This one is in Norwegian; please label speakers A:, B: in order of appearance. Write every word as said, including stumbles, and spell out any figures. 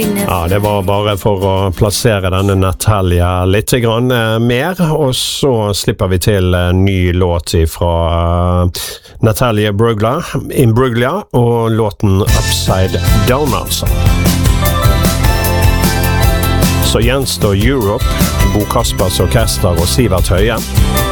A: Ja, det var bare for å plassere denne Natalia litt grann mer, og så slipper vi til en ny låt fra Natalia Bruglia, Imbruglia, og låten Upside Down, altså. Så gjenstår Europe, Bo Kaspers Orkester og Sivert Høie.